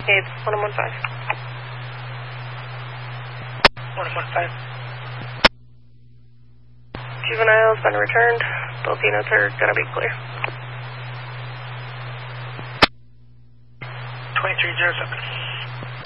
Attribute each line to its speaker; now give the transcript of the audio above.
Speaker 1: Aids, 1115.
Speaker 2: 1115.
Speaker 1: Juvenile's been returned. Both units are going to be clear.
Speaker 2: 2307.